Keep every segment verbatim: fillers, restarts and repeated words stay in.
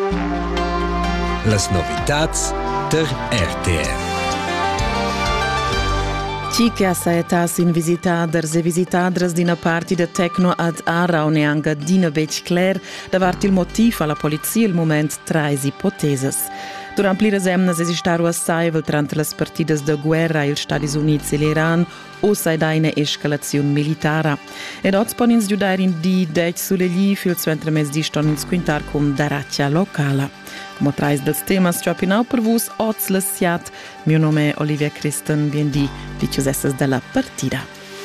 Las novitats der R T R. Ci a saetas in visitaders e visitadres d'ina parti de Tecno ad Aarau neanga dina bec cler davart il motiv alla polizia il moment trais ipoteses. Durant pliras emnas esistaru assai trant las partidas de guerra il Stati Units e l'Iran o sai da una escalazione militara. Ed oz ponins giudare in di dec sulle gli fil suentre mes di ston ins quintar cum daraccia locala. Come trais dels temas ciopinau per vus oz lesiat. Mio nome è Olivia Christen, biendi vicius esses della partida.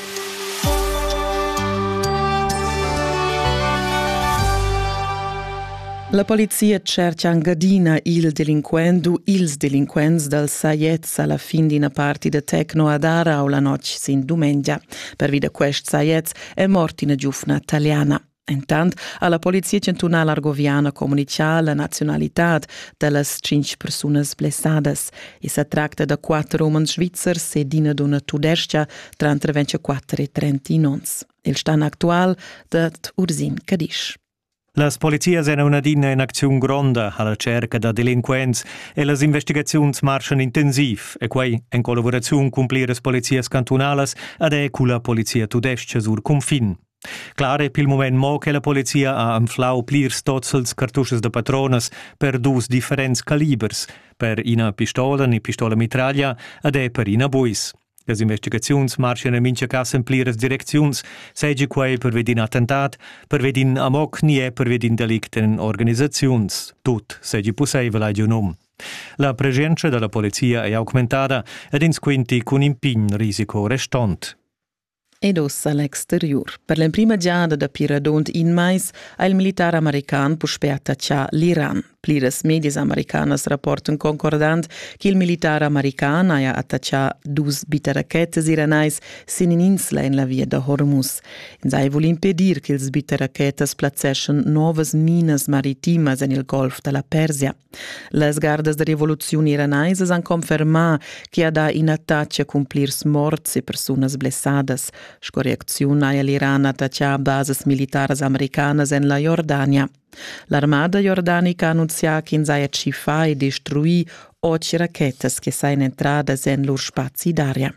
La polizia cerca in Gadina il delinquendu, ils delinquents del Saiez alla fin di una parte de Tecno ad Aarau la noce sin domenica. Per vide quest Saiez è morto in una giufna italiana. Intant, alla polizia centunale argoviana comunica la nazionalità delle cinque persone blessadas. E si tratta da quattro uomini svizzers e di una tudesca tra entre ventiquattro e trentanove. Il stand attuale da Ursin Cadisch. Las polizias hanno una dina in azione grande alla cerca da delinquents e las investigazioni marciano intensiv e quei in collaborazione con le polizias cantonales ed è con la polizia tudesca sur confin. Claro, per il momento mo che la polizia ha inflau plirs tots els cartuches de patrones per dus differents calibers, per una pistola, una pistola mitraglia ed è per una buis. Les investigaziuns marciano in mincha casa in pliras direcziuns, seigi quei per vedin attentat, per vedin amok nie per vedin delict in organizaziuns. Tut seigi possibile agli un um. La presenza della polizia è aumentata ed ins quinti con impin risico restant. Ed ossa all'exterior. Per la prima giada da Piradont in mais, il militare americano può attacciare l'Iran. Pliras medias americanas rapportan concordant che il militare americano ha attacciato due bitarrachetes iranais sin in insla in la via da Hormuz. In sei vuol impedir che ils bitarrachetes placescen novas minas maritimas in il Golf della Persia. Les gardas de rivoluzione iranaises han confermat che ha da in attaccia cumplirs morts e personas blessadas. Scorreaczione ha l'Iran attacciato bases militares americanas in la Jordania. L'armada jordanica annuncia che in sei cifà e destruì otto racchetes che sain entradas in lor spazi d'aria.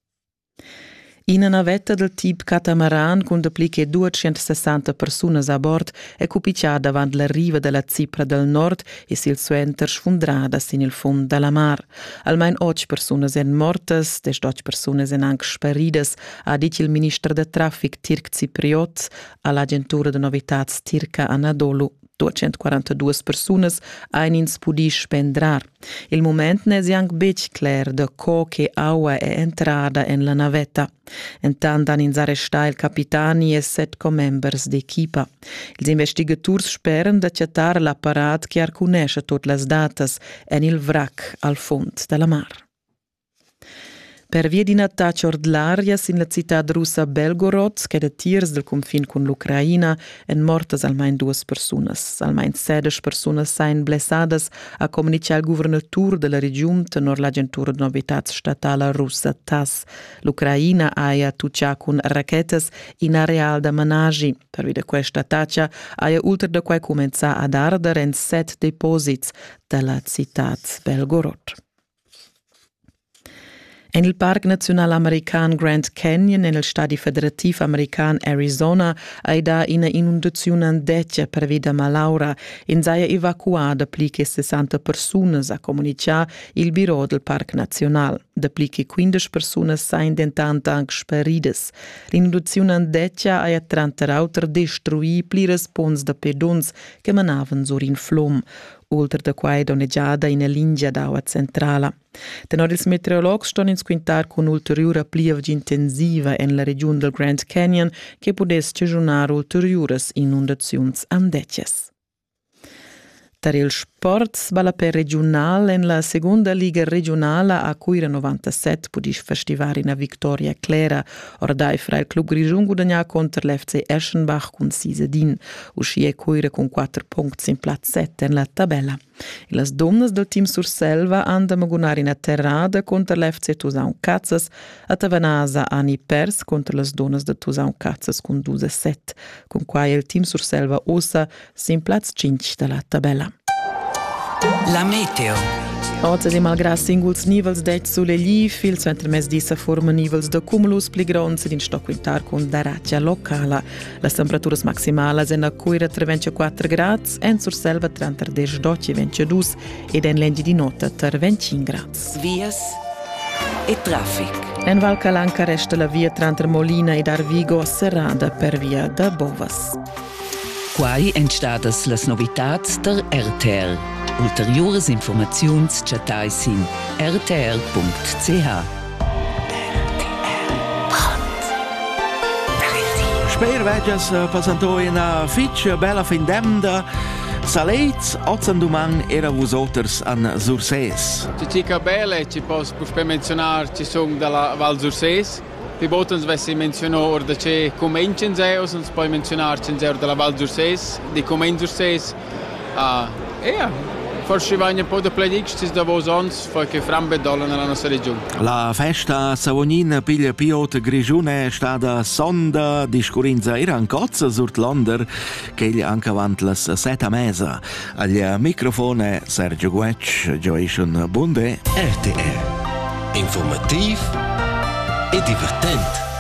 In una navetta del tipo catamaran con dappliche duecentosessanta persone a bord è cupicciata davanti la riva della Cipra del Nord e sil suenter sfundrada sin il fond della mar. Almeno otto persone sono morte, des otto persone sono anche sparidas, ha detto il ministro del traffico Tirk Cipriot all'agentura di novità Tirka Anadolu. duecentoquarantadue persone hanno in spudi spendrar. Il momento ne è anche ben chiaro da co che acqua è entrata in la navetta. Intanto hanno in arrestato il capitani e sette co-members d'equipa. Gli investigatori sperano di accettare l'apparato che riconosce tutte le date in il vrac al fondo della mar. Per via di un attacco ordinario in la città russa Belgorod, che da tiers del confine con l'Ucraina, sono morte almeno due persone. Almeno sedici persone sono blessate, a comunicare il governatore della regione tenor l'agentura di novità statale russa T A S. L'Ucraina ha attaccato con racchetes in areal da menaggi. Per via di questo attacco, ha oltre da cui cominciato ad ardere in sette depositi della città Belgorod. En il Parc Nacional American Grand Canyon, nel Stato Federativo Americano Arizona, ha da una inundazione andeccia per via Malaura, in sei evacuata pliche sessanta persone, a comunicare il Bureau del Parc Nacional. Da pliche quindici persone sono intanto anche sparite. L'inundazione andeccia ha trenta destruì pliras ponts de pedons che manavano sur in flom. Oltre da quai doneggiada in linea d'acqua centrale. Tenor ils meteorologi stanno in squintar con ulteriore pioggia intensiva in la regione del Grand Canyon che potesse cagionare ulteriori inundazioni andecces. Per il sport, balla per regionale, in la seconda liga regionale a cui era novantasette podis festivare una vittoria clara. Ordai fra il club Grigiun guadagna contro l'F C Eschenbach con Sisedin. Uscì e cuire con quattro punti in platz sette in la tabella. E le donne del team Surselva hanno magunare in atterrada contro l'F C Tusaun Cazzas, a Tavanasa hanno pers contro le donne del Tusaun Cazzas con due sette, con cui il team Surselva ossa si in platz cinque della tabella. La meteo. Oggi è malgrado singuls nivels d'et sulle liv, il centro mes dissa forma nivels de cumulus pli gronds ed in sto quintar con daraccia locala. Las temperaturas maximales en a cuira tra ventiquattro grads, en sur selva tra dodici e ventidue ed en lendi di nota tra venticinque grads. Vias e traffic. En Val Calanca resta la via tra Molina ed Arvigo serrada per via da Bovas. Quai entstadas las novitats der R T R. Ulteriores informaziuns chatais in r t r punct c h. Sper vegias passantò in a fitch bella fin d'emda. Saleits, ozzan duman era vus oters an Surses. Ci cica belle, ci posso per menzionar, ci sono dalla Val Surses. Die Botens vessi menzionò or da c'è comencen zeus, uns poi menzionar cenzeur della Val Surses, di Comen Surses. Ah, ja, forse va un po' di predictis da vos ons, poi che frambe dollar nella nostra regione. La festa Savonin piglia piot grigiune stada sonda discurinza era in cozza surt l'onder che gli anche avant las seta mesa. Agli microfone Sergio Guec, Joishun Bunde. R T R. Informativ e divertent.